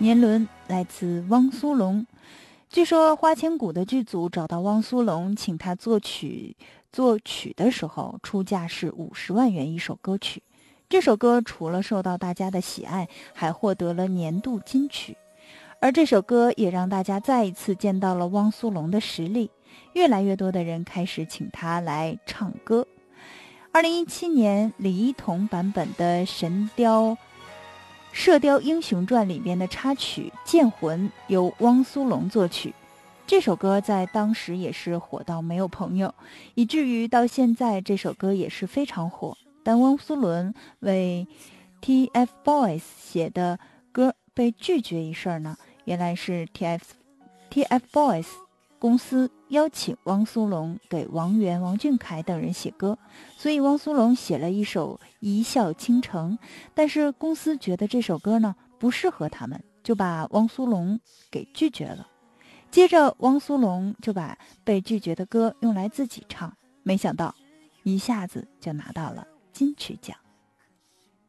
年轮来自汪苏泷。据说《花千骨》的剧组找到汪苏泷，请他作曲的时候，出价是50万元一首歌曲。这首歌除了受到大家的喜爱，还获得了年度金曲。而这首歌也让大家再一次见到了汪苏泷的实力，越来越多的人开始请他来唱歌。2017年李一桐版本的射雕英雄传里边的插曲《剑魂》由汪苏泷作曲，这首歌在当时也是火到没有朋友，以至于到现在这首歌也是非常火。但汪苏泷为 TFBOYS 写的歌被拒绝一事呢，原来是 TFBOYS 公司邀请汪苏泷给王源、王俊凯等人写歌，所以汪苏泷写了一首《一笑倾城》，但是公司觉得这首歌呢不适合他们，就把汪苏泷给拒绝了。接着汪苏泷就把被拒绝的歌用来自己唱，没想到一下子就拿到了金曲奖。